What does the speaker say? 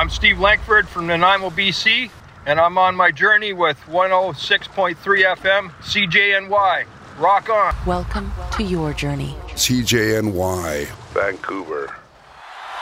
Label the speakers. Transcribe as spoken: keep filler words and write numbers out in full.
Speaker 1: I'm Steve Lankford from Nanaimo, B C, and I'm on my journey with one oh six point three F M, C J N Y. Rock on.
Speaker 2: Welcome to your journey.
Speaker 3: C J N Y.
Speaker 4: Vancouver.